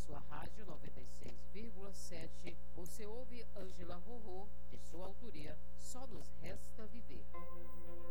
sua rádio 96,7, você ouve Ângela Rorô, de sua autoria, Só Nos Resta Viver.